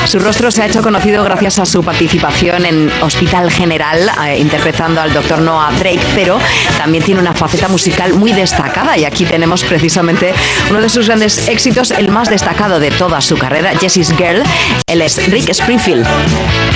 Su rostro se ha hecho conocido gracias a su participación en Hospital General, interpretando al Dr. Noah Drake, pero también tiene una faceta musical muy destacada, y aquí tenemos precisamente uno de sus grandes éxitos, el más destacado de toda su carrera, Jessie's Girl. Él es Rick Springfield.